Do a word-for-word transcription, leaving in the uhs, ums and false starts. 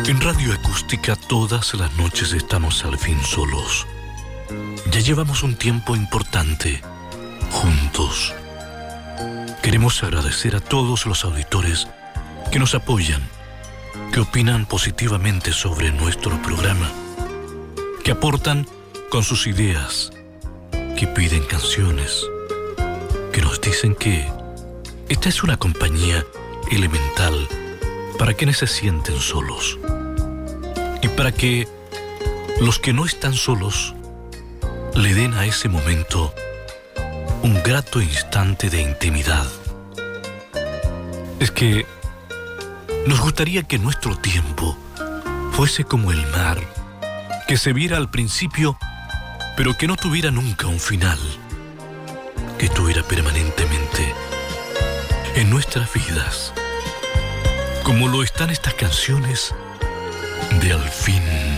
En Radio Acústica todas las noches estamos al fin solos. Ya llevamos un tiempo importante juntos. Queremos agradecer a todos los auditores que nos apoyan, que opinan positivamente sobre nuestro programa, que aportan con sus ideas, que piden canciones, que nos dicen que esta es una compañía elemental para quienes se sienten solos y para que los que no están solos le den a ese momento un grato instante de intimidad. Es que nos gustaría que nuestro tiempo fuese como el mar, que se viera al principio, pero que no tuviera nunca un final, que estuviera permanentemente en nuestras vidas, como lo están estas canciones de Al fin.